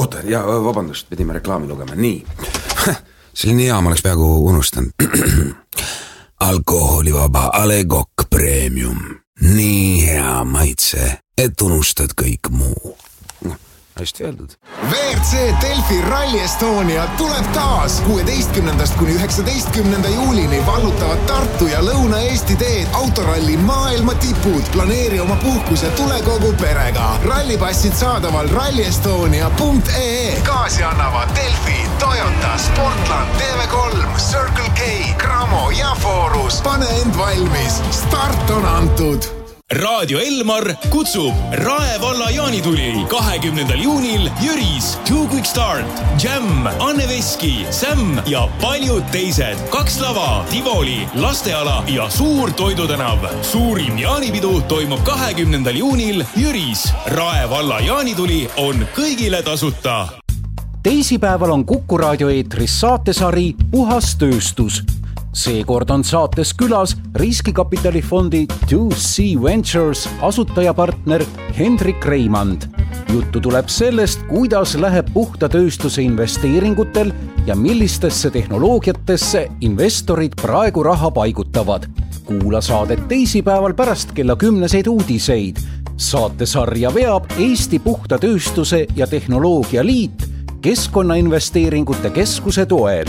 Oota, ja vabandust, pidime reklaami lugema. Nii. Selline hea, ma oleks peaaegu unustanud. Alkoholivaba A. Le Coq Premium. Nii hea maitse, et unustad kõik muu. Hästi öeldud. WRC Delfi Rally Estonia tuleb taas 16. kuni 19. juulini vallutavad Tartu ja Lõuna-Eesti teed autoralli maailma tipud. Planeeri oma puhkus ja tule kogu perega. Rallipassid saadaval rallyestonia.ee. Kaasi annavad Delfi, Toyota, Sportland, TV3, Circle K, Cramo ja Forus. Pane end valmis. Start on antud. Raadio Elmar kutsub Rae valla jaanituli 20. juunil Jüris, Too Quick Start, Jam, Anne Veski, Sam ja paljud teised. 2 lava, Tivoli, lasteala ja suur toidutänav. Suurim jaanipidu toimub 20. juunil Jüris. Rae valla jaanituli on kõigile tasuta. Teisipäeval on Kuku raadio eetris saatesari Puhas tööstus. Seekord on saates külas riskikapitalifondi 2C Ventures asutajapartner Hendrik Reimand. Juttu tuleb sellest, kuidas läheb puhta tööstuse investeeringutel ja millistesse tehnoloogiatesse investorid praegu raha paigutavad. Kuula saadet teisipäeval pärast kella 10 uudiseid. Saatesarja veab Eesti Puhta Tööstuse ja Tehnoloogia Liit Keskkonnainvesteeringute Keskuse toel.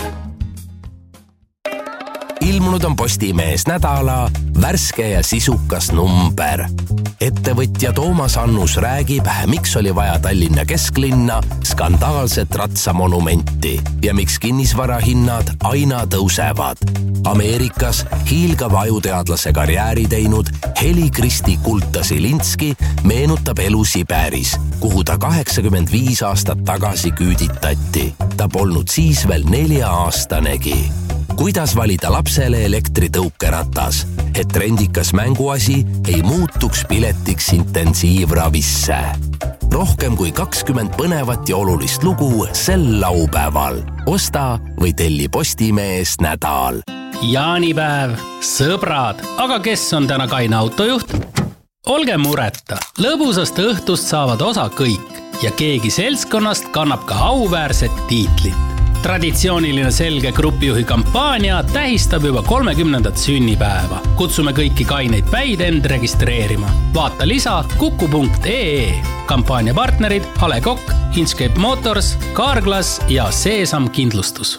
Ilmunud on Postimees nädala värske ja sisukas number. Ettevõtja Toomas Annus räägib, miks oli vaja Tallinna kesklinna skandaalset ratsamonumenti ja miks kinnisvarahinnad aina tõusevad. Ameerikas hiilgava ajuteadlase karjääri teinud Heli-Kristi Kultasi-Linski meenutab elu Siberis, kuhu ta 85 aastat tagasi küüditati. Ta polnud siis veel 4-aastanegi. Kuidas valida lapsele elektritõukeratas, et trendikas mänguasi ei muutuks piletiks intensiivravisse. Rohkem kui 20 põnevat ja olulist lugu sel laupäeval. Osta või telli Postimees nädal. Jaanipäev, sõbrad, aga kes on täna kaine autojuht? Olge mureta, lõbusast õhtust saavad osa kõik ja keegi seltskonnast kannab ka auväärset tiitlit. Traditsiooniline selge grupijuhi kampaania tähistab juba 30. sünnipäeva. Kutsume kõiki kaineid päid end registreerima. Vaata lisa kuku.ee. Kampaania partnerid A. Le Coq, Inkscape Motors, Carglass ja Seesam Kindlustus.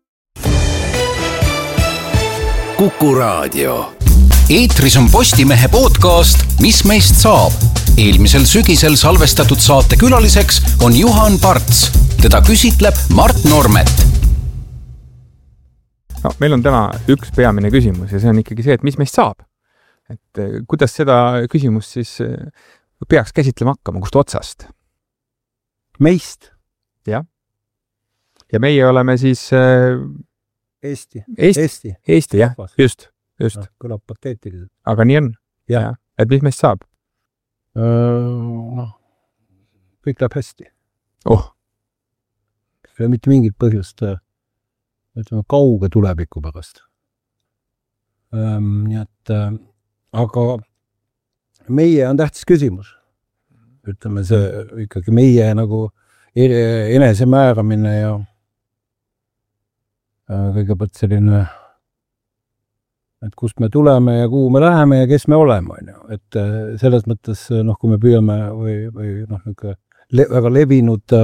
Kuku raadio. Eetris on Postimehe podcast Mis meist saab? Eelmisel sügisel salvestatud saate külaliseks on Juhan Parts. Teda küsitleb Mart Normet. No, meil on täna üks peamine küsimus ja see on ikkagi see, et mis meist saab. Et kuidas seda küsimust siis peaks käsitlema hakkama, kust otsast? Meist. Ja. Ja meie oleme siis Eesti, jah, just. No, kõlab pateetiliselt. Aga nii on. Ja. Et mis meist saab? Kõik läheb hästi. Ei ole mitte mingit põhjust kauge tuleviku pärast. Nii et, aga meie on tähtis küsimus. Ütleme see ikkagi meie nagu enesemääramine ja kõigepealt selline, et kust me tuleme ja kuhu me läheme ja kes me oleme. Et selles mõttes, kui me püüame või väga levinud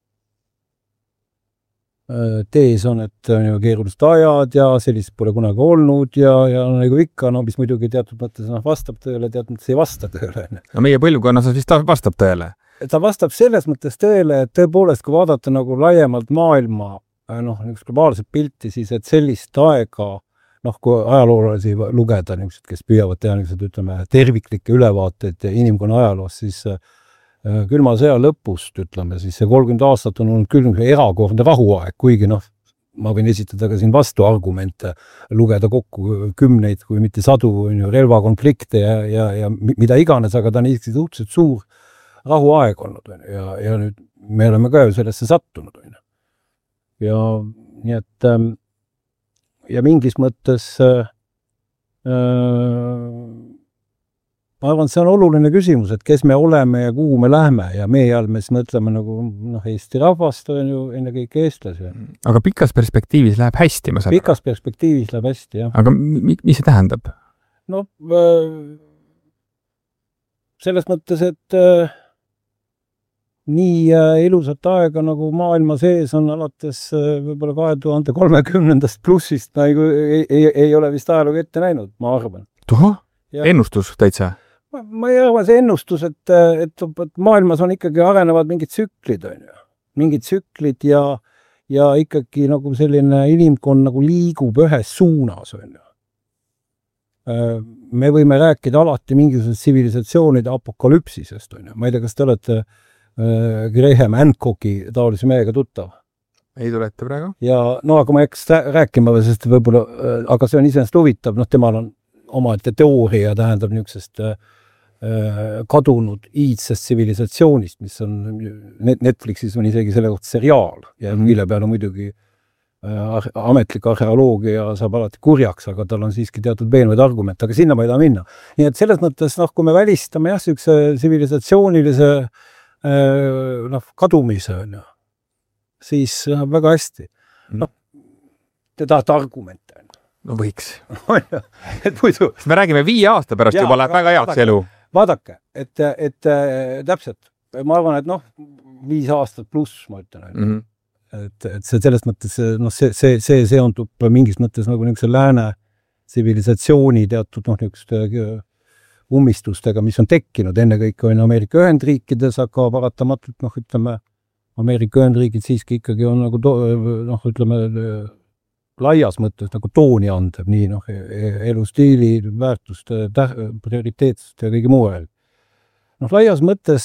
tees on, et on keerulised ajad ja sellist pole kunagi olnud ja nagu ikka, mis muidugi teatud mõttes vastab tõele, teatud mõttes ei vasta tõele. No meie põlvkonnas vist vastab tõele. Ta vastab selles mõttes tõele, et tõepoolest, kui vaadata nagu laiemalt maailma, globaalset pilti, siis et sellist aega, kui ajaloolasi lugeda, kes püüavad teha ütleme, terviklikke ülevaateid inimkonna ajaloos, siis külma sõja lõpust, ütleme, siis see 30 aastat on olnud küll erakordne rahuaeg, kuigi ma võin esitada ka siin vastu argumente, lugeda kokku 10, kui mitte 100 relvakonflikte ja mida iganes, aga ta on ikkagi suhteliselt suur rahuaeg olnud ja nüüd me oleme ka ju sellesse sattunud. Ja nii et ja mingis mõttes ma arvan, see on oluline küsimus, et kes me oleme ja kuhu me lähme ja meie all me siis mõtleme nagu Eesti rahvast on ju ennekõike eestlasi. Aga pikas perspektiivis läheb hästi, ma saan. Pikas perspektiivis läheb hästi, jah. Aga mis see tähendab? No, selles mõttes, et nii ilusat aega nagu maailma sees on alates võib-olla 2030 plussist ei ole vist ajalugu ette näinud, ma arvan. Ennustus täitsa? Ma ei arva see ennustus, et maailmas on ikkagi arenevad mingid tsüklid, on ju. Mingid tsüklid ja ikkagi nagu selline inimkond nagu liigub ühes suunas, on ju. Me võime rääkida alati mingisugusest tsivilisatsioonide apokalüpsisest, on ju. Ma ei tea, kas te olete Graham Hancocki taolise mehega tuttav? Ei tulete praegu? Ja no, aga ma ei hakkas rääkima, sest võib-olla, aga see on iseenesest huvitav, temal on omaette teooria, tähendab niisugusest kadunud iidsest tsivilisatsioonist, mis on Netflixis on isegi selle kohta seriaal ja mille peale muidugi ametlik arheoloogia saab alati kurjaks, aga tal on siiski teatud veenvaid argumente, aga sinna ma ei taha minna. Nii et selles mõttes, kui me välistame sellise tsivilisatsioonilise kadumise, siis väga hästi. Te tahate argumente. No võiks. Et muidu. Me räägime 5 aasta pärast juba läheb väga heaks elu. Vaadake, et täpselt, ma arvan, et 5 aastat pluss, ma ütlen. Et see selles mõttes, see seondub mingis mõttes nagu niisuguse lääne tsivilisatsiooni teatud niisuguste ummistustega, mis on tekkinud. Ennekõike on Ameerika Ühendriikides, aga paratamatult, ütleme, Ameerika Ühendriigid siiski ikkagi on nagu, ütleme, laias mõttes nagu tooni andev, nii elustiili, väärtuste, prioriteetsust ja kõige muu ajal. Laias mõttes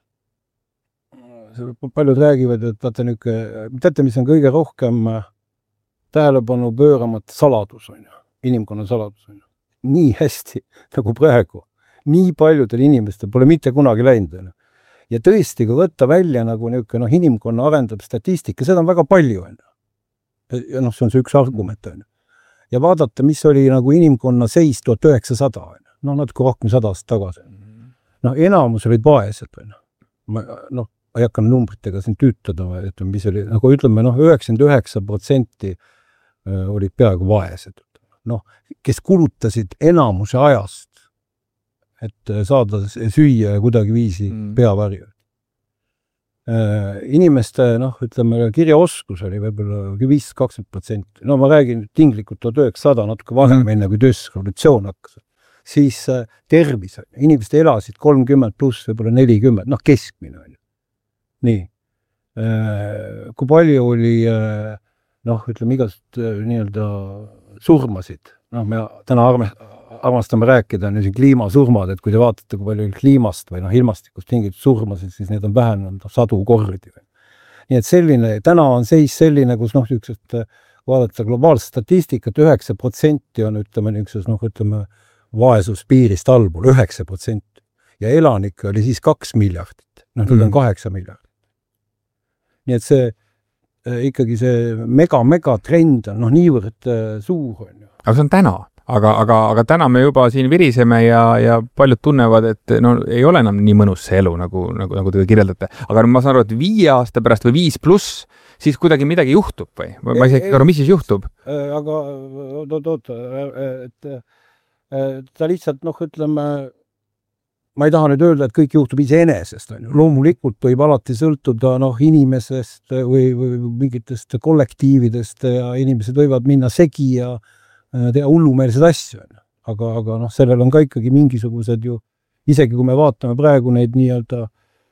paljud räägivad, et vaata teate, mis on kõige rohkem tähelepanu pööramata saladus on ju, inimkonna saladus on ju. Nii hästi nagu praegu, nii paljudel inimestel pole mitte kunagi läinud. Ja tõesti, kui võtta välja nagu inimkonna arendab statistika, seda on väga palju on ju. Ja see on see üks argument on ju. Ja vaadata, mis oli nagu inimkonna seis 1900 on ju. Natuke rohkem 100 aastat tagasi. Enamus olid vaesed on ju. Ma ei hakka numbritega siin tüütada, et mis oli, nagu ütleme, 99% olid peaaegu vaesed. Kes kulutasid enamuse ajast, et saada süüa ja kuidagi viisi peavarju. Inimeste, ütleme, kirjaoskus oli võib-olla 5-20%. Ma räägin tinglikult 1900, natuke vahem enne, kui tööstusrevolutsioon hakkas. Siis tervis, inimesed elasid 30 pluss, võib-olla 40, keskmine oli. Nii. Kui palju oli, ütleme, igast nii-öelda surmasid. Me täna armastame rääkida kliimasurmad, et kui te vaatate, kui palju kliimast või ilmastikust tingitud surmasid, siis need on vähenenud 100 kordi. Nii et selline, täna on seis selline, kus vaadata globaalset statistikat, 9% on, ütleme, vaesuspiirist allpool, 9%. Ja elanikke oli siis 2 miljardit. Nüüd on 8 miljardit. Nii et see ikkagi see mega trend on niivõrd suur on ju. Aga see on täna. Aga täna me juba siin viriseme ja paljud tunnevad, et ei ole enam nii mõnus see elu, nagu te kirjeldate. Aga ma saan aru, et 5 aasta pärast või 5 pluss, siis kuidagi midagi juhtub või? Ma ei saa aru, mis siis juhtub? Aga ta lihtsalt, ütleme, ma ei taha nüüd öelda, et kõik juhtub iseenesest. Loomulikult võib alati sõltuda inimesest või mingitest kollektiividest ja inimesed võivad minna segi ja teha hullumeelsed asju. Aga sellel on ka ikkagi mingisugused ju, isegi kui me vaatame praegu neid nii-öelda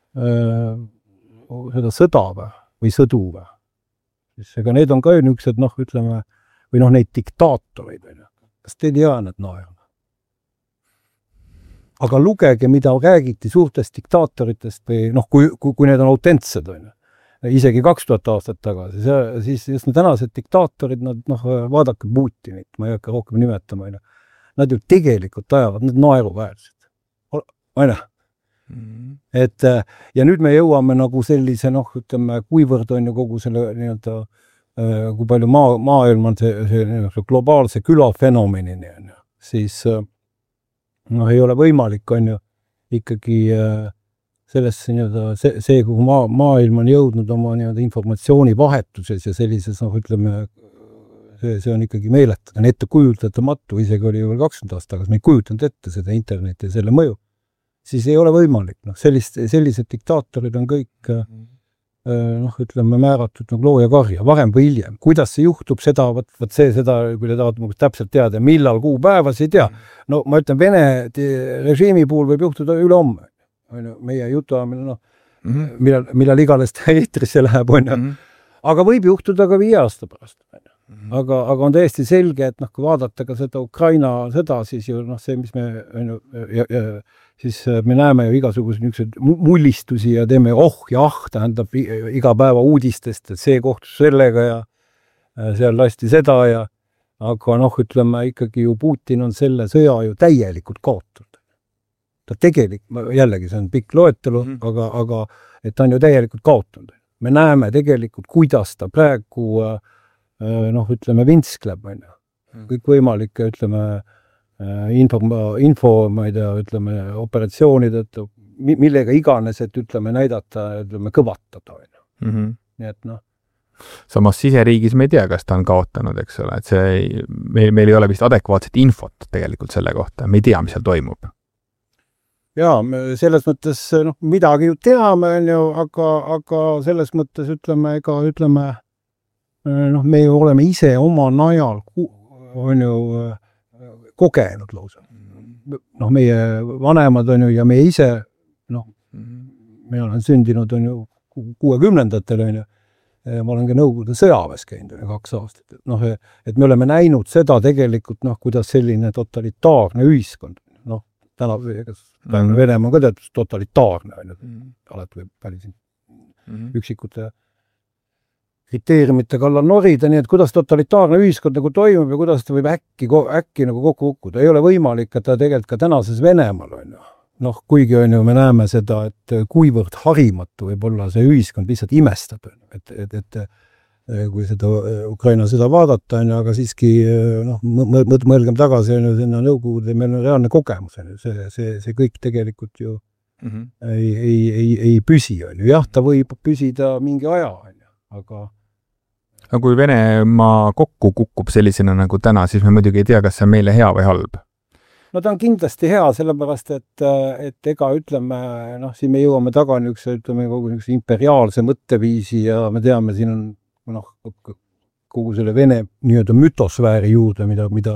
seda sõda või sõdu, siis ega need on ka ju niisugused, ütleme, või neid diktaatoreid. Kas te ei tea nad naerama? Aga lugege, mida räägiti suurtest diktaatoritest või kui need on autentsed, isegi 2000 aastat tagasi, siis just tänased diktaatorid, nad vaadake Putinit, ma ei hakka rohkem nimetama, nad ju tegelikult ajavad, nad naeruväärsed. Aina. Et, ja nüüd me jõuame nagu sellise, ütleme, kuivõrd on ju kogu selle nii-öelda, kui palju maailm on see globaalse külafenomenini, siis ei ole võimalik, on ju, ikkagi sellesse see kuhu maailm on jõudnud oma informatsioonivahetuses ja sellises, ütleme, see on ikkagi meeletu, on ette kujutatamatu, isegi oli veel 20 aastat, aga me ei kujutanud ette seda interneti ja selle mõju. Siis ei ole võimalik, sellised diktaatorid on kõik ütleme, määratud loo ja karja, varem või hiljem. Kuidas see juhtub, seda, kui te tahate täpselt teada, millal kuupäevas, ei tea. No ma ütlen, Vene režiimi puhul võib juhtuda ülehomme. Meie jutuajamine, millal igales eetrisse läheb, aga võib juhtuda ka 5 aasta pärast. Aga on täiesti selge, et kui vaadata ka seda Ukraina sõda, siis ju see, mis siis me näeme ju igasugused niisugused mullistusi ja teeme tähendab iga päeva uudistest, et see kohtus sellega ja seal lasti seda ja aga ütleme ikkagi ju Putin on selle sõja ju täielikult kaotanud. Ta jällegi see on pikk loetelu, aga et ta on ju täielikult kaotanud. Me näeme tegelikult, kuidas ta praegu ütleme, vinskleb, kõik võimalike, ütleme, info, ma ei tea, ütleme, operatsioonid, millega iganes, et ütleme, näidata, ütleme, kõvatada. Nii et Samas siseriigis me ei tea, kas ta on kaotanud, eks ole, et meil ei ole vist adekvaatset infot tegelikult selle kohta, me ei tea, mis seal toimub. Jaa, selles mõttes midagi ju teame, aga selles mõttes ütleme, me ju oleme ise oma najal kogenud lausa. Meie vanemad on ju ja meie ise, me olen sündinud 60-ndatel, ma olen ka Nõukogude sõjaväes käinud 2 aastat. Et me oleme näinud seda tegelikult, kuidas selline totalitaarne ühiskond, täna Venemaa on ka teatud totalitaarne, alati võib päris üksikute kriteeriumite kallal norida, nii et kuidas totalitaarne ühiskond toimub ja kuidas ta võib äkki kokku kukkuda. Ei ole võimalik, et ta tegelikult ka tänases Venemaal on. Kuigi me näeme seda, et kuivõrd harimatu võib olla see ühiskond lihtsalt imestab, et kui seda Ukraina sõda vaadata, aga siiski mõelgem tagasi sinna Nõukogude, meil on reaalne kogemus. See kõik tegelikult ju ei püsi. Jah, ta võib püsida mingi aja, aga kui Venemaa kokku kukub sellisena nagu täna, siis me muidugi ei tea, kas see on meile hea või halb. No ta on kindlasti hea, sellepärast, et ega ütleme, siin me jõuame taga ütleme, kogu imperiaalse mõtteviisi ja me teame, siin on kogu selle Vene mütosfääri juurde, mida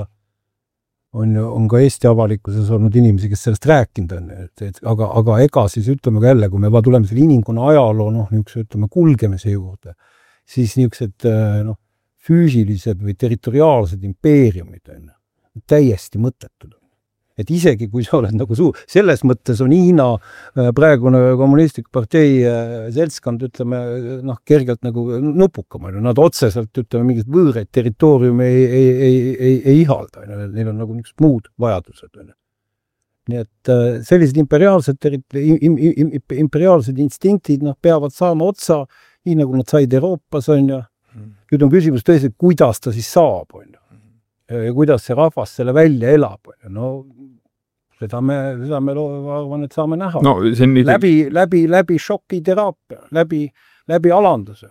on ka Eesti avalikkuses olnud inimesi, kes sellest rääkinud on. Aga ega siis ütleme ka jälle, kui me tuleme selle inimkonna ajaloo ütleme, kulgemise juurde, siis niisugused füüsilised või territoriaalsed impeeriumid on täiesti mõttetud. Et isegi kui sa oled selles mõttes on Hiina praegune kommunistlik partei seltskond, ütleme, kergelt nupukam. Nad otseselt, ütleme, mingid võõraid territooriumi ei ihalda. Neil on niisugused muud vajadused. Nii et sellised imperiaalsed instinktid peavad saama otsa, nii nagu nad said Euroopas. Nüüd on küsimus tõesti, kuidas ta siis saab. Ja kuidas see rahvas selle välja elab. Seda me arvan, et saame näha. Läbi šokiteraapia, läbi alanduse.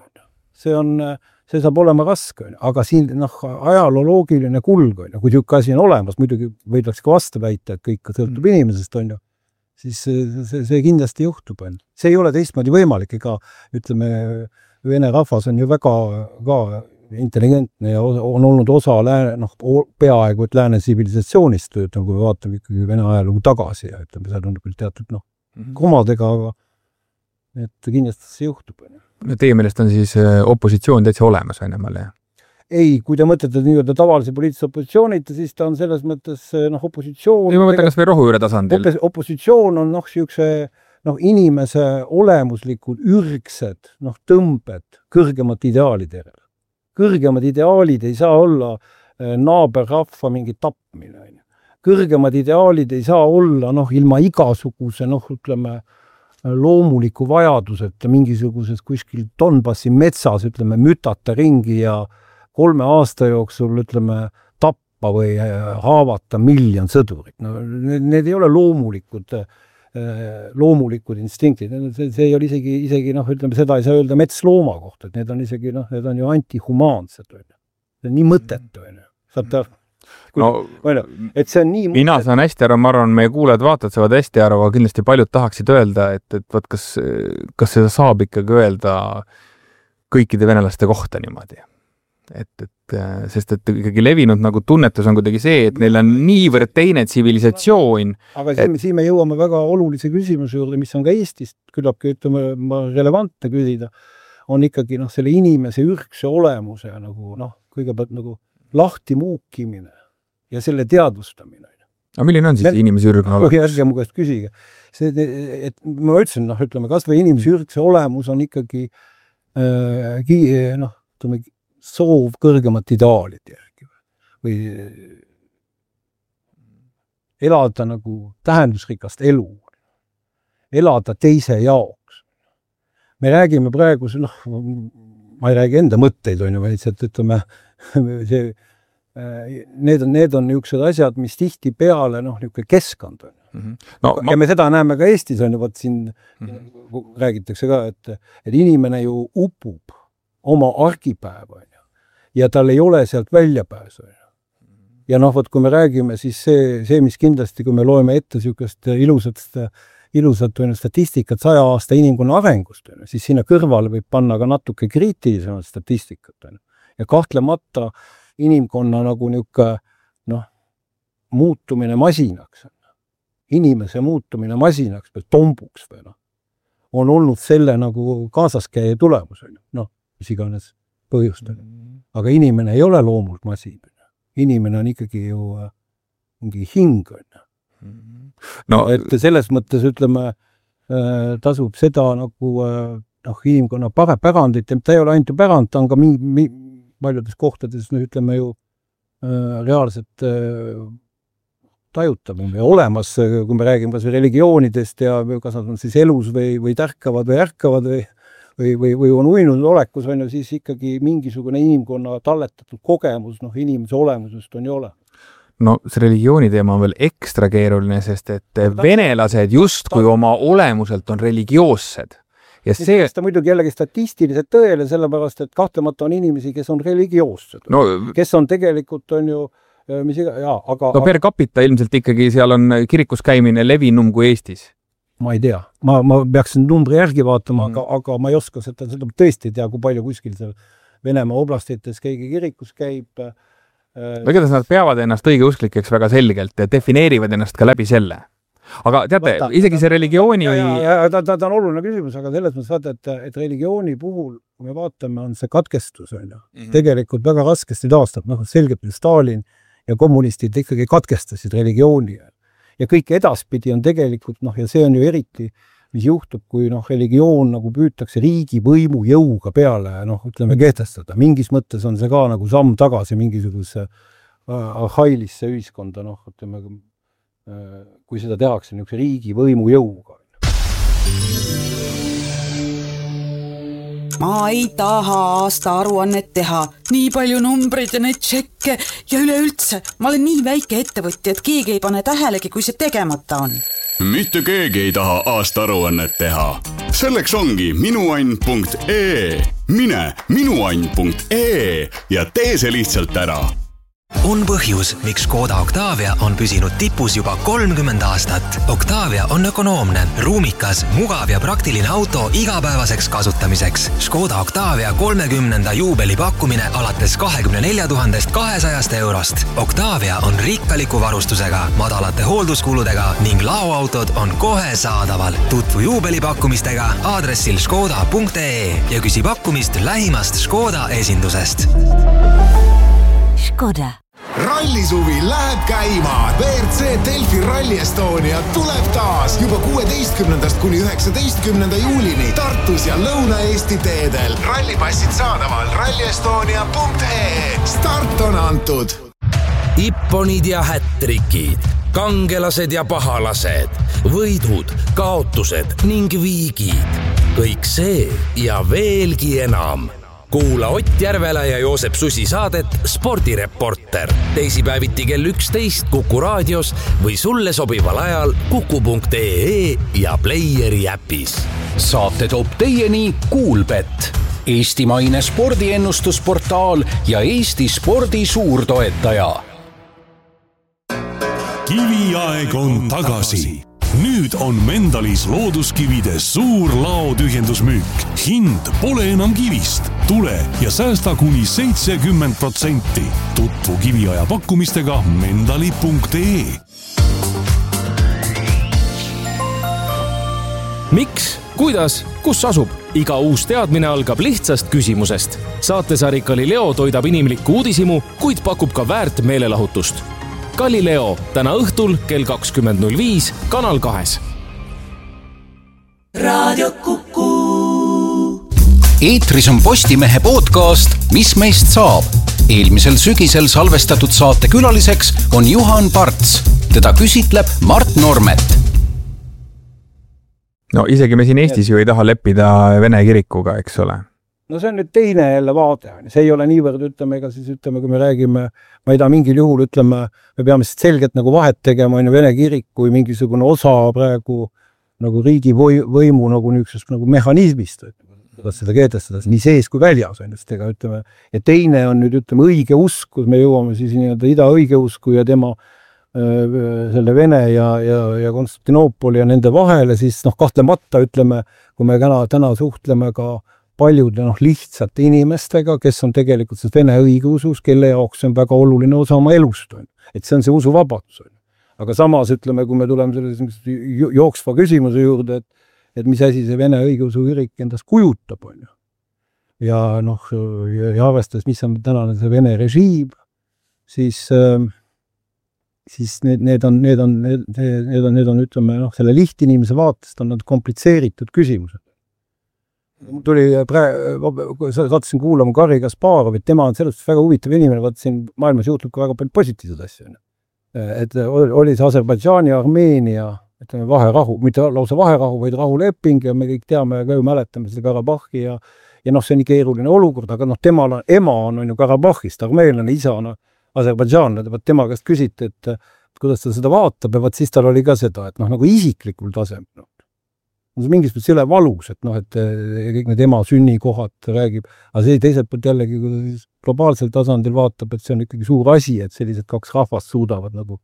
See saab olema raske, aga siin ajalooloogiline kulg, kui tükk asi on olemas, muidugi võidaks ka vastu väita, et kõik sõltub inimesest, siis see kindlasti juhtub. See ei ole teistmoodi võimalik, ega ütleme, Vene rahvas on ju väga intelligentne ja on olnud osa peaaegu lääne tsivilisatsioonist, kui vaatame ikkagi Vene ajalugu tagasi ja ütleme, seal on küll teatud komadega, aga et kindlasti see juhtub. Teie meelest on siis opositsioon täitsa olemas Venemaal, jah? Ei, kui te mõtlete nii-öelda tavalise poliitilise opositsioonita, siis ta on selles mõttes opositsioon... Ma mõtlen kas või rohujuure tasandil. Opositsioon on siukse inimese olemuslikud ürgsed tõmbed kõrgemad ideaalid järele. Kõrgemad ideaalid ei saa olla naaberrahva mingi tapmine. Kõrgemad ideaalid ei saa olla ilma igasuguse, ütleme, loomuliku vajaduseta mingisuguses kuskil Donbassi metsas, ütleme, mütata ringi ja 3 aasta jooksul, ütleme, tappa tappa või haavata miljon sõdurit. No, need ei ole loomulikud instinktid. See ei ole isegi ütleme, seda ei saa öelda metslooma kohta, et need on isegi, need on ju antihumaansed. See on nii mõttetu. Saate aru? Et see on nii mina saan hästi aru, ma arvan, meie kuulajad saavad hästi aru, aga kindlasti paljud tahaksid öelda, et võt, kas seda saab ikkagi öelda kõikide venelaste kohta niimoodi. Sest et ikkagi levinud nagu tunnetus on kuidagi see, et neil on niivõrd teine tsivilisatsioon. Aga siin me jõuame väga olulise küsimuse juurde, mis on ka Eestist küllapki, ütleme, relevantne küsida, on ikkagi selle inimese ürgse olemuse kõigepealt lahti muukimine ja selle teadvustamine. Aga milline on siis inimese ürgne olemus? Ärge mu käest küsige. Et ma ütlesin, ütleme, kas või inimese ürgse olemus on ikkagi soov kõrgemat ideaalid järgi või elada tähendusrikast elu, elada teise jaoks. Me räägime praegu, ma ei räägi enda mõtteid, vaid ütleme, need on niisugused asjad, mis tihti peale niisugune keskkond on. Ja me seda näeme ka Eestis, vaat siin räägitakse ka, et inimene ju upub oma argipäeva ja tal ei ole sealt väljapääsu. Ja võt, kui me räägime, siis see, mis kindlasti, kui me loeme ette niisugust ilusat statistikat 100 aasta inimkonna arengust, siis sinna kõrvale võib panna ka natuke kriitilisemat statistikat. Ja kahtlemata inimkonna muutumine masinaks, inimese muutumine masinaks või tombuks on olnud selle kaasaskäija tulemus, mis iganes põhjustel. Aga inimene ei ole loomult masin. Inimene on ikkagi ju mingi hing. Et selles mõttes, ütleme, tasub seda inimkonna pärandit, ta ei ole ainult ju pärand, ta on ka paljudes kohtades, ütleme ju, reaalselt tajutav või olemas, kui me räägime kas või religioonidest ja kas nad on siis elus või tärkavad või ärkavad või on uinud olekus, siis ikkagi mingisugune inimkonna talletatud kogemus inimese olemusest on ju ole. No see religiooni teema on veel ekstra keeruline, sest et venelased justkui oma olemuselt on religioossed. Ja see ta muidugi jällegi statistiliselt tõele, sellepärast, et kahtlemata on inimesi, kes on religioossed. Kes on tegelikult on ju aga per capita ilmselt ikkagi seal on kirikus käimine levinum kui Eestis. Ma ei tea. Ma peaksin numbri järgi vaatama, aga ma ei oska seda tõesti tea, kui palju kuskil seal Venemaa oblastites keegi kirikus käib. Igatahes nad peavad ennast õigeusklikeks väga selgelt ja defineerivad ennast ka läbi selle. Aga teate, isegi see religiooni ta on oluline küsimus, aga selles mõttes vaata, et religiooni puhul, kui me vaatame, on see katkestus. Tegelikult väga raskesti taastab. Selgelt Stalin ja kommunistid ikkagi katkestasid religiooni. Ja kõik edaspidi on tegelikult, ja see on ju eriti, mis juhtub, kui religioon püütakse riigi võimu jõuga peale, ütleme, kehtestada. Mingis mõttes on see ka samm tagasi mingisuguse arhailisse ühiskonda, ütleme, kui seda tehakse niisuguse riigi võimu jõuga. Ma ei taha aasta aruannet teha, nii palju numbreid ja neid tšekke ja üleüldse, ma olen nii väike ettevõtja, et keegi ei pane tähelegi, kui see tegemata on. Mitte keegi ei taha aasta aruannet teha. Selleks ongi minuann.ee. Mine minuann.ee ja tee see lihtsalt ära. On põhjus, miks Škoda Octavia on püsinud tipus juba 30 aastat. Octavia on ökonoomne, ruumikas, mugav ja praktiline auto igapäevaseks kasutamiseks. Škoda Octavia 30. juubeli pakkumine alates 24 200 eurost. Octavia on rikkaliku varustusega, madalate hoolduskuludega ning laoautod on kohe saadaval. Tutvu juubelipakkumistega aadressil škoda.ee ja küsi pakkumist lähimast Škoda esindusest. Škoda. Rallisuvi läheb käima. WRC Delfi Rally Estonia tuleb taas juba 16. kuni 19. juulini Tartus ja Lõuna-Eesti teedel. Rallipassid saadaval rallyestonia.ee. Start on antud. Ipponid ja hättrikid, kangelased ja pahalased, võidud, kaotused ning viigid. Kõik see ja veelgi enam. Kuula Ott Järvela ja Joosep Susi saadet Spordireporter. Teisipäeviti kell 11 Kuku raadios või sulle sobival ajal kuku.ee ja Playeri äpis. Saate toob teieni Kuulbet, eestimaine spordiennustusportaal ja Eesti spordi suurtoetaja. Kiviaeg on tagasi. Nüüd on Mendalis looduskivide suur laotühjendusmüük. Hind pole enam kivist. Tule ja säästa kuni 70%. Tutvu kiviaja pakkumistega mendali.ee. Miks, kuidas, kus asub? Iga uus teadmine algab lihtsast küsimusest. Saatesari Galileo toidab inimlikku uudisimu, kuid pakub ka väärt meelelahutust. Galileo täna õhtul kell 20.05 Kanal 2. Raadio Kuku. Eetris on Postimehe podcast Mis meist saab? Eelmisel sügisel salvestatud saate külaliseks on Juhan Parts. Teda küsitleb Mart Normet. No isegi me siin Eestis ju ei taha leppida Vene kirikuga, eks ole. No see on nüüd teine jälle vaade. See ei ole niivõrd, ütleme, ega siis ütleme, kui me räägime, ma ei taha mingil juhul, ütleme, me peame selgelt nagu vahet tegema, on ju Vene kirik kui mingisugune osa praegu nagu riigi võimu nagu niisugusest nagu mehhanismist, kuidas seda kehtestada, nii sees kui väljas, ega ütleme, ja teine on nüüd, ütleme, õige usk, kus me jõuame siis nii-öelda ida õigeusku ja tema selle Vene ja Konstantinoopoli ja nende vahele, siis kahtlemata, ütleme, kui me täna suhtleme ka paljude lihtsate inimestega, kes on tegelikult Vene õigeusus, kelle jaoks on väga oluline osa oma elust. Et see on see usuvabadus. Aga samas, ütleme, kui me tuleme selle jooksva küsimuse juurde, et mis asi see Vene õigeusu kirik endast kujutab, on ju. Ja arvestades, mis on tänane see Vene režiim, siis need on, ütleme, selle lihtinimese vaatest on nad komplitseeritud küsimused. Tuli sattusin kuulama Garri Kasparovit, tema on sellest väga huvitav inimene, vaat siin maailmas juhtub ka väga palju positiivseid asju. Et oli see Aserbaidžaani ja Armeenia vaherahu, mitte lausa vaherahu, vaid rahuleping ja me kõik teame ja ka ju mäletame seda Karabahhi ja see on nii keeruline olukord, aga temal ema on ju Karabahhist, armeenlane, isa on Aserbaidžaanlane, tema käest küsiti, et kuidas ta seda vaatab ja siis tal oli ka seda, et nagu isiklikul tasemel. On mingis mõttes ei ole valus, et kõik need ema sünnikohad räägib, aga see teiselt poolt jällegi, kui ta siis globaalsel tasandil vaatab, et see on ikkagi suur asi, et sellised kaks rahvast suudavad nagu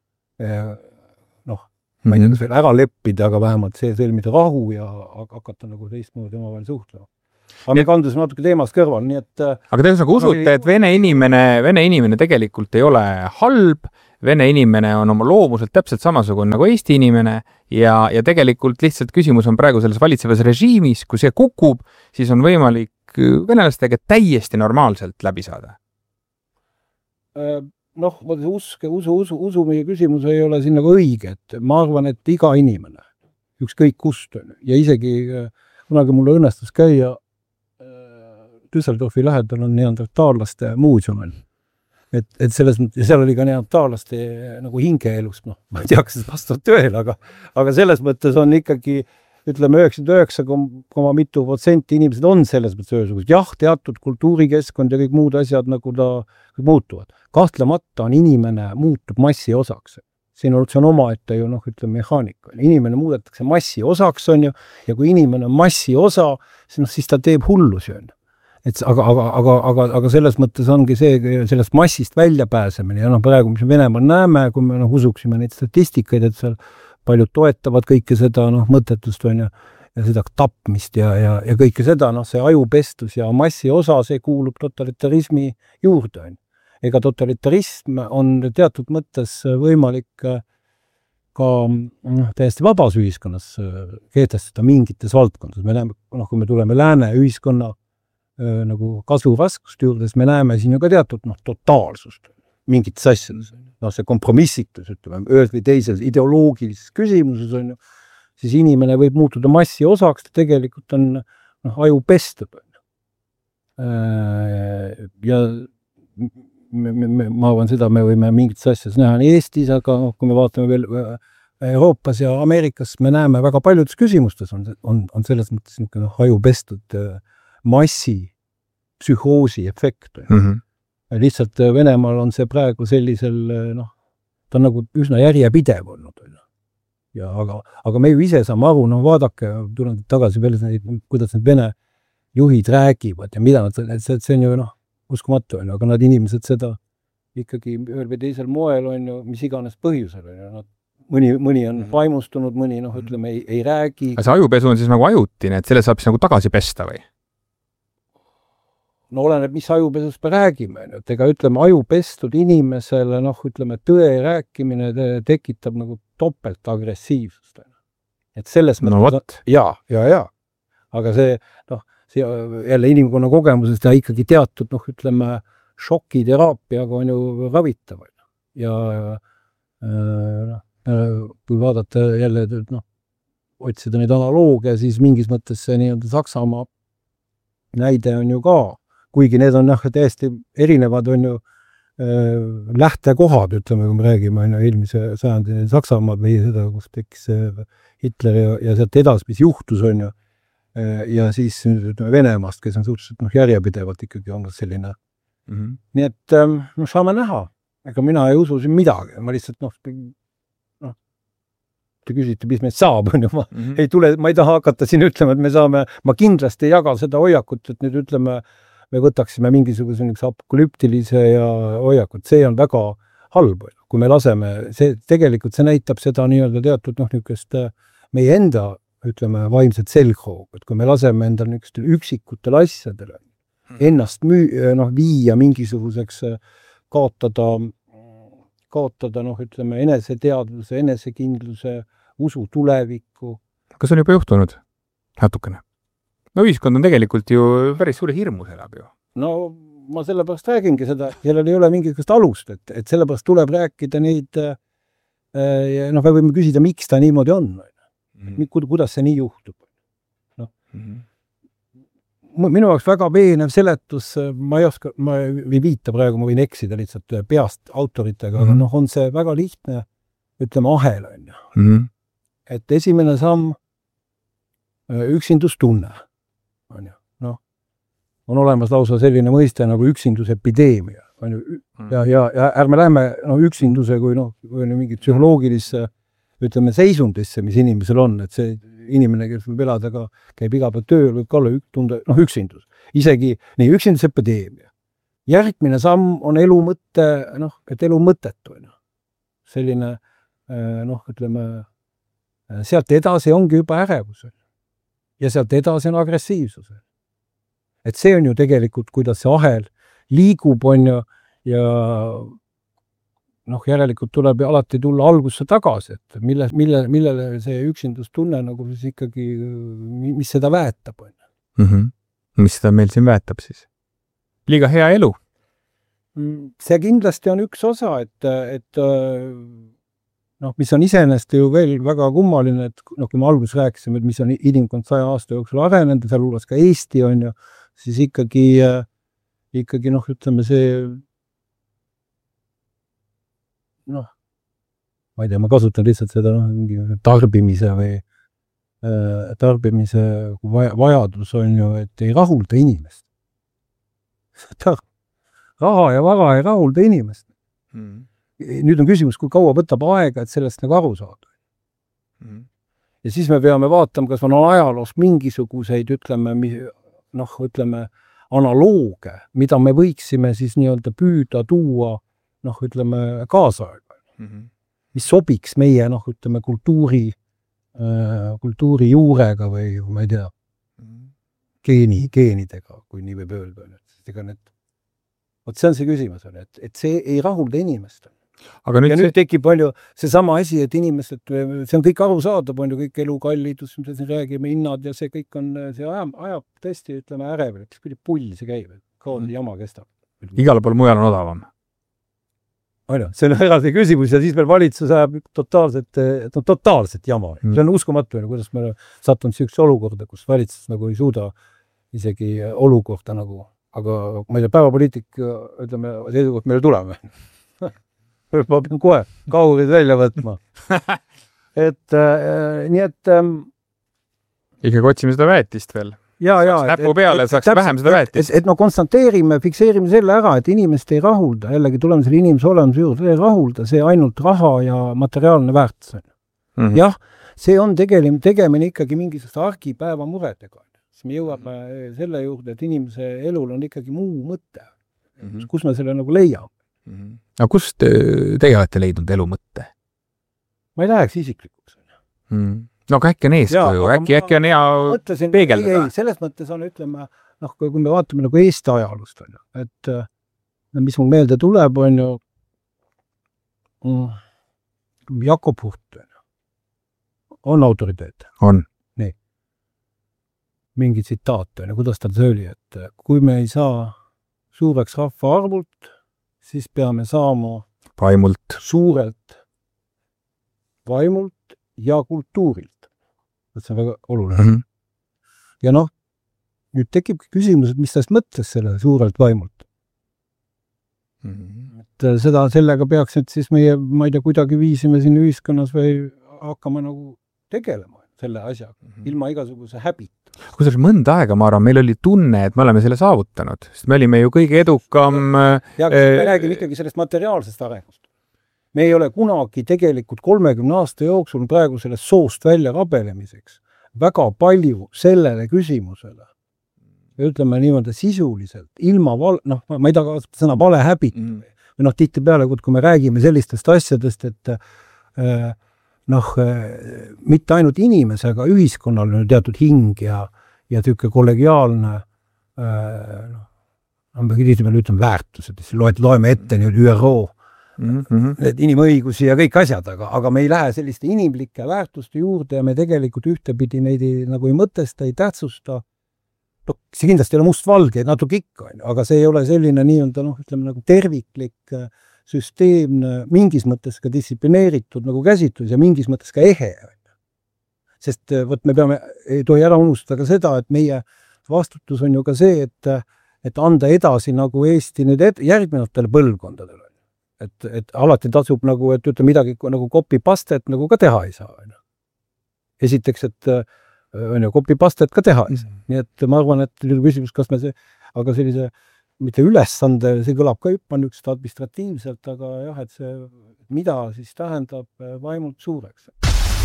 ma ei tea, veel ära leppida, aga vähemalt see sõlmida rahu ja hakata nagu teistmoodi omavahel suhtlema. Aga me kandusime natuke teemast kõrval, nii et aga te usute, et Vene inimene tegelikult ei ole halb, Vene inimene on oma loomuselt täpselt samasugune nagu Eesti inimene ja tegelikult lihtsalt küsimus on praegu selles valitsevas režiimis, kui see kukub, siis on võimalik venelastega täiesti normaalselt läbi saada. Usu meie küsimus ei ole siin nagu õige, et ma arvan, et iga inimene, ükskõik kust on, ja isegi kunagi mulle õnnestus käia Düsseldorfi lähedal on neandertaallaste muuseumil. Et selles mõttes, ja seal oli ka neandertaallaste nagu hingeelust, ma ei tea, kas see vastab tõele, aga selles mõttes on ikkagi, ütleme, 99,mitu% inimesed on selles mõttes öösugused. Jah, teatud kultuurikeskkond ja kõik muud asjad nagu ta muutuvad. Kahtlemata on inimene muutub massi osaks. Siin on omaette ju, ütleme, mehaanika. Inimene muudetakse massi osaks, on ju, ja kui inimene on massi osa, siis ta teeb hullusi, on ju. Aga selles mõttes ongi see, sellest massist välja pääsemine ja praegu, mis me Venemaal näeme, kui me usuksime neid statistikaid, et seal paljud toetavad kõike seda mõttetust on ja seda tapmist ja kõike seda, see ajupestus ja massi osa, see kuulub totalitarismi juurde. Ega totalitarism on teatud mõttes võimalik ka täiesti vabas ühiskonnas kehtestada mingites valdkondades. Me näeme, kui me tuleme lääne ühiskonna nagu kasvuraskust juurde, siis me näeme siin ju ka teatud totaalsust mingites asjades. See kompromissitus, ütleme, ühes või teises ideoloogilises küsimuses on ju, siis inimene võib muutuda massi osaks, ta tegelikult on aju pestud. Ja ma arvan seda, me võime mingites asjades näha Eestis, aga kui me vaatame veel Euroopas ja Ameerikas, me näeme väga paljudes küsimustes on selles mõttes aju pestud massi psühhoosi efekt. Lihtsalt Venemaal on see praegu sellisel, ta on nagu üsna järjepidev olnud. Ja aga me ju ise saame aru, vaadake, tulen tagasi veel, kuidas need Vene juhid räägivad ja mida nad, see on ju uskumatu, aga nad inimesed seda ikkagi ühel või teisel moel on ju, mis iganes põhjusel on. Mõni on vaimustunud, mõni ütleme ei räägi. See ajupesu on siis nagu ajutine, et selle saab siis nagu tagasi pesta või? No oleneb, mis ajupesust me räägime. Et ega ütleme, ajupestud inimesele, ütleme, tõe rääkimine tekitab nagu topelt agressiivsust. Et selles mõttes... Ja. Aga see, see jälle inimkonna kogemusest ja ikkagi teatud, ütleme, šokiteraapiaga on ju ravitav. Ja kui vaadata jälle, otsida neid analoogia, siis mingis mõttes see nii-öelda Saksamaa näide on ju ka, kuigi need on täiesti erinevad on ju lähtekohad, ütleme, kui me räägime eelmise sajandi Saksamaad või seda, kus tekkis Hitler ja sealt edasi, mis juhtus on ju, ja siis Venemaast, kes on suhteliselt järjepidevalt ikkagi on selline. Nii et saame näha, ega mina ei usu siin midagi, ma lihtsalt te küsite, mis meid saab, on ju, ma ei taha hakata siin ütlema, et me saame, ma kindlasti ei jaga seda hoiakut, et nüüd ütleme, me võtaksime mingisuguse apokalyptilise ja hoiakut, see on väga halb, kui me laseme, tegelikult see näitab seda nii-öelda teatud niisugust meie enda, ütleme, vaimset selgroogu, et kui me laseme endal niisugustel üksikutel asjadele ennast viia mingisuguseks kaotada, ütleme, eneseteadvuse, enesekindluse, usu tulevikku. Kas on juba juhtunud? Natukene. No ühiskond on tegelikult ju päris suure hirmus elab ju. No ma sellepärast räägingi seda, kellel ei ole mingisugust alust, et sellepärast tuleb rääkida neid, me võime küsida, miks ta niimoodi on. Kuidas see nii juhtub? Minu jaoks väga veenev seletus, ma ei viita praegu, ma võin eksida lihtsalt peast autoritega, aga on see väga lihtne, ütleme, ahel on ju. Et esimene samm üksindustunne on ju. On olemas lausa selline mõiste nagu üksindusepideemia. Ja ärme lähme üksinduse kui mingit psühholoogilisse, ütleme, seisundisse, mis inimesel on, et see inimene, kes võib elada, aga käib iga päev tööl, võib ka olla tunda, üksindus. Isegi nii üksindusepideemia. Järgmine samm on elu mõtte, et elu mõttetu. Selline, ütleme, sealt edasi ongi juba ärevus. Ja sealt edasi on agressiivsus. Et see on ju tegelikult, kuidas see ahel liigub, on ju, ja järelikult tuleb alati tulla algusse tagasi, et millele see üksindustunne nagu siis ikkagi, mis seda väetab, on ju. Mis seda meil siin väetab siis? Liiga hea elu? See kindlasti on üks osa, et mis on iseenesest ju veel väga kummaline, et kui me alguses rääkisime, et mis on inimkond 100 aasta jooksul arenenud, seal hulgas ka Eesti on ju, siis ikkagi ütleme see ma ei tea, ma kasutan lihtsalt seda tarbimise või tarbimise vajadus on ju, et ei rahulda inimest. Raha ja vara ei rahulda inimest. Nüüd on küsimus, kui kaua võtab aega, et sellest nagu aru saada. Ja siis me peame vaatama, kas on ajaloos mingisuguseid, ütleme, analooge, mida me võiksime siis nii-öelda püüda tuua, ütleme, kaasaega. Mis sobiks meie, ütleme, kultuuri juurega või, ma ei tea, geenidega, kui nii võib öelda. See on see küsimus, et see ei rahulda inimest. Ja nüüd tekib palju seesama asi, et inimesed, see on kõik aru saada, palju kõik elukallidus, mis siin räägime, hinnad ja see kõik on, see ajab tõesti, ütleme, ärev, et kuidagi pull see käib, kaua jama kestab. Igale pool mujal on odavam. See on eraldi küsimus ja siis meil valitsus ajab totaalset jama. See on uskumatu, kuidas me sattunud selliseks olukorda, kus valitsus nagu ei suuda isegi olukorda nagu, aga ma ei tea, päevapoliitik, ütleme, seisukoht meile tuleme. Ma pean kohe kaurid välja võtma. Nii et... ikkagi otsime seda väetist veel. näpu peale saaks vähem seda väetist. Et no konstanteerime, fikseerime selle ära, et inimest ei rahulda, jällegi tuleme selle inimese olemise juurde, ei rahulda see ainult raha ja materiaalne väärtus. Jah, see on tegemine ikkagi mingisugust argipäeva muredega. Siis me jõuame selle juurde, et inimese elul on ikkagi muu mõte. Kus me selle nagu leiame? Aga kust teie olete leidnud elu mõtte? Ma ei läheks isiklikuks. No aga äkki on eeskuju, äkki on hea peegeldada. Selles mõttes on, ütleme, kui me vaatame nagu Eesti ajalust, et mis mul meelde tuleb, on ju Jakob Hurt on autoriteet. On. Nii. Mingi tsitaat, kuidas tal see oli, et kui me ei saa suureks rahva arvult, siis peame saama vaimult. Suurelt vaimult ja kultuurilt. See on väga oluline. Ja nüüd tekibki küsimus, et mis tast mõttes selle suurelt vaimult. Et sellega peaks nüüd siis meie, ma ei tea, kuidagi viisime siin ühiskonnas või hakkama nagu tegelema selle asjaga, ilma igasuguse häbita. Kusjuures mõnda aega, ma arvan, meil oli tunne, et me oleme selle saavutanud, sest me olime ju kõige edukam... Ja me räägime ikkagi sellest materiaalsest arengust. Me ei ole kunagi tegelikult 30 aasta jooksul praegu sellest soost välja rabelemiseks väga palju sellele küsimusele. Ütleme niimoodi sisuliselt, ilma ma ei taha kasutada sõna vale häbit. Või tihti peale, kui me räägime sellistest asjadest, et mitte ainult inimese, aga ühiskonnal on teatud hing ja tüüke kollegiaalne ütleme väärtused, loeme ette ÜRO need inimõigusi ja kõik asjad, aga me ei lähe selliste inimlike väärtuste juurde ja me tegelikult ühtepidi neid nagu ei mõtesta, ei tähtsusta. See kindlasti ei ole mustvalge, natuke ikka, aga see ei ole selline ütleme nagu terviklik, süsteemne, mingis mõttes ka distsiplineeritud nagu käsitlus ja mingis mõttes ka ehe. Sest me ei tohi ära unustada ka seda, et meie vastutus on ju ka see, et anda edasi nagu Eesti nüüd järgnevatele põlvkondadele. Et alati tasub nagu, et ütle midagi nagu copy-pastet nagu ka teha ei saa. Esiteks, et copy-pastet ka teha ei saa. Nii et ma arvan, et küsimus, kas me aga sellise, mitte ülesande, see kõlab ka üks administratiivselt, aga jah, et see, mida siis tähendab vaimult suureks.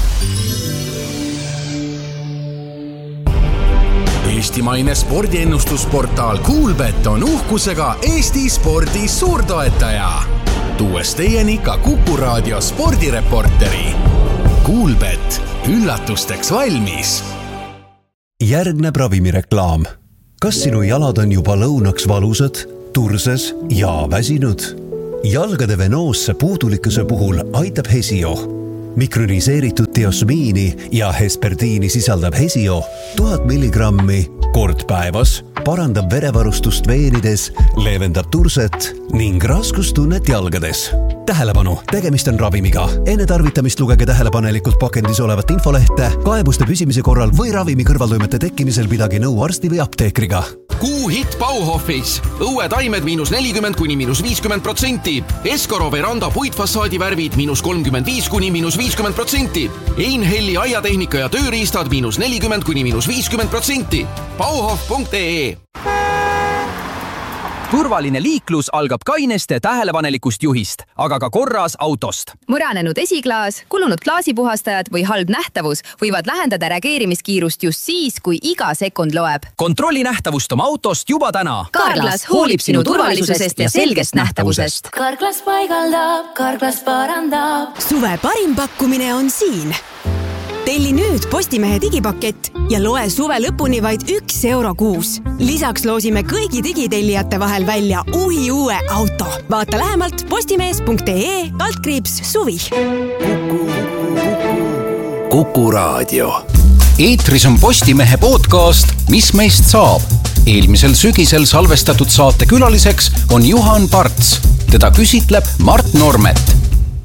Eestimaine spordiennustusportaal Coolbet on uhkusega Eesti spordi suurtoetaja. Tuues teieni ka Kuku Raadio spordireporteri. Coolbet, üllatusteks valmis. Järgneb ravimireklaam. Kas sinu jalad on juba lõunaks valusad, turses ja väsinud? Jalgade venoosse puudulikkuse puhul aitab Hesio. Mikroniseeritud teosmiini ja hesperdiini sisaldab Hesio 1000 milligrammi kord päevas, parandab verevarustust veenides, leevendab turset ning raskustunnet jalgades. Tähelepanu, tegemist on ravimiga. Enne tarvitamist lugege tähelepanelikult pakendis olevat infolehte, kaebuste püsimise korral või ravimi kõrvaltoimete tekkimisel pidage nõu arsti või apteekriga. Kuuhitt Bauhofis. Õuetaimed -40–50%. Eskoro veranda puitfassaadi värvid -35–50%. Einhelli aiatehnika ja tööriistad -40–50%. Bauhof.ee. Turvaline liiklus algab kaineste tähelepanelikust juhist, aga ka korras autost. Mõranenud esiklaas, kulunud klaasipuhastajad või halb nähtavus võivad lähendada reageerimiskiirust just siis, kui iga sekund loeb. Kontrolli nähtavust oma autost juba täna. Carglass hoolib sinu turvalisusest ja selgest nähtavusest. Carglass paigaldab, Carglass parandab. Suve parim pakkumine on siin. Telli nüüd Postimehe digipakett ja loe suve lõpuni vaid €1 kuus. Lisaks loosime kõigi digitellijate vahel välja uue auto. Vaata lähemalt postimees.ee/suvi. Kuku Raadio. Eetris on Postimehe podcast Mis meist saab? Eelmisel sügisel salvestatud saate külaliseks on Juhan Parts. Teda küsitleb Mart Normet.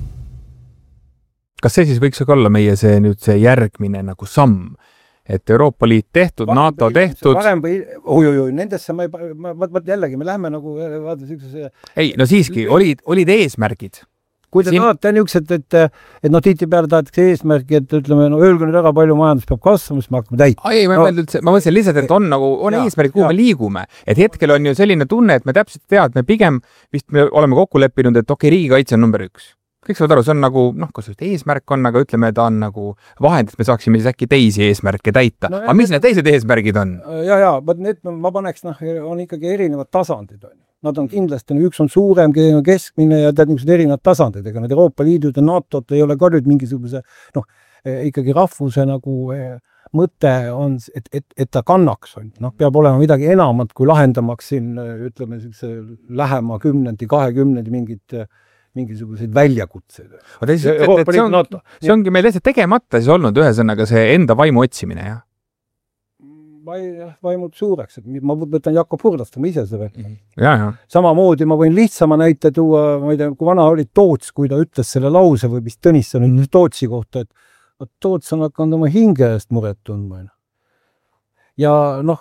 Kas see siis võiks olla meie see järgmine nagu samm, et Euroopa Liit tehtud, NATO tehtud? Nendesse jällegi, me lähme nagu... Ei, no siiski, olid eesmärgid kui te tahate niisugused, et noh, tihtipeale tahetakse eesmärki, et ütleme, no öelge nüüd väga palju majandus peab kasvama, siis me hakkame täitma. Ei, ma mõtlesin lihtsalt, et on eesmärk, kuhu me liigume. Et hetkel on ju selline tunne, et me täpselt tead, me pigem vist me oleme kokku leppinud, et riigikaitse on number 1. Kõik saavad aru, see on nagu, kas eesmärk on, aga ütleme, ta on nagu vahend, et me saaksime siis äkki teisi eesmärke täita. Aga mis need teised eesmärgid on? Ma paneks, on ikkagi erinevad tasandid. Nad on kindlasti, üks on suurem, keskmine ja tead niisugused erinevad tasandid. Ega need Euroopa Liidud ja NATO-t ei ole ka nüüd mingisuguse, ikkagi rahvuse nagu mõte on, et ta kannaks. Peab olema midagi enamat, kui lahendamaks siin, ütleme, lähema 10-20 mingisuguseid väljakutseid. See ongi meil täitsa tegemata siis olnud ühesõnaga see enda vaimu otsimine, jah? Vaimult suureks, et ma võtan Jakob Hurdast, ma ise see veel. Samamoodi ma võin lihtsama näite tuua, ma ei tea, kui vana oli Toots, kui ta ütles selle lause või mis Tõnisson ütles Tootsi kohta, et Toots on hakanud oma hinge eest muret tundma. Ja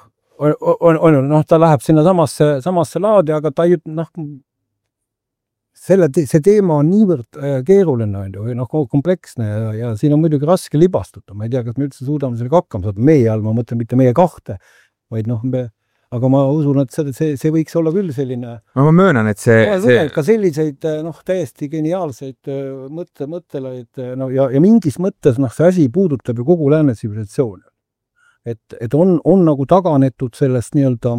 ta läheb sinna samasse laadi, aga ta see teema on niivõrd keeruline kompleksne ja siin on muidugi raske libastuda. Ma ei tea, kas me üldse suudame sellega hakkama saada. Meie all, ma mõtlen mitte meie kahte, vaid aga ma usun, et see võiks olla küll selline... Ma möönan, et see... Ka selliseid täiesti geniaalseid mõttelaid ja mingis mõttes see asi puudutab ju kogu lääne tsivilisatsiooni. Et on nagu taganetud sellest nii-öelda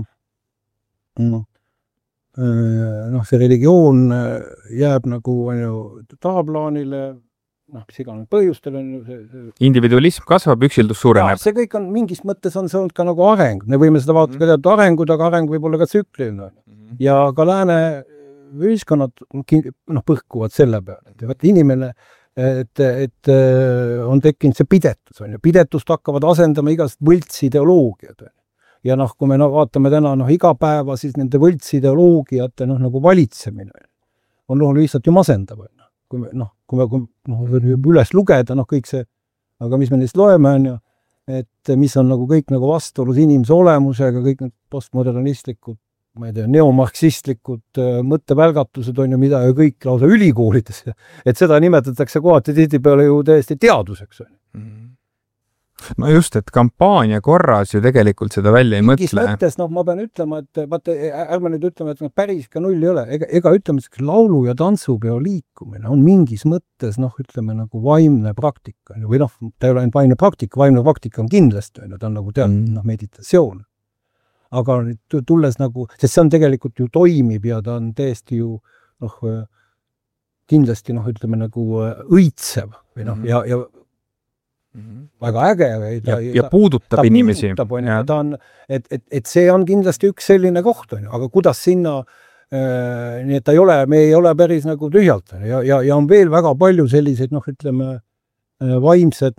see religioon jääb nagu tahaplaanile, mis iganes põhjustel on individualism kasvab, üksildus suureneb. See kõik on, mingis mõttes on see olnud ka nagu areng. Me võime seda vaadata teatud arengud, aga areng võib olla ka tsükliline. Ja ka lääne ühiskonnad põhkuvad selle peale. Et inimene, et on tekkinud see pidetus. Pidetust hakkavad asendama igast võltsideoloogiad. Ja kui me vaatame täna iga päeva, siis nende võltsideoloogiate nagu valitsemine on lihtsalt ju masendav. Kui me üles lugeda, kõik see, aga mis me neist loeme on ju, et mis on kõik vastuolus inimese olemusega, kõik need postmodernistlikud, ma ei tea, neomarksistlikud mõttevälgatused on ju, mida ju kõik lausa ülikoolides, et seda nimetatakse kohati tihtipeale ju täiesti teaduseks. No just, et kampaania korras ju tegelikult seda välja ei mõtle. Mingis mõttes, ma pean ütlema, et ärme nüüd ütleme, et päris ka null ei ole. Ega ütleme, et laulu- ja tantsupeo liikumine on mingis mõttes, ütleme, nagu vaimne praktika. Või ta ei ole ainult vaimne praktika on kindlasti, ta on nagu teatud meditatsioon. Aga tulles sest see on tegelikult ju toimib ja ta on täiesti ju kindlasti, ütleme, nagu õitsev või ja väga äge ja puudutab inimesi. Et see on kindlasti üks selline koht, aga kuidas sinna nii et me ei ole päris nagu tühjalt ja on veel väga palju selliseid, ütleme, vaimsed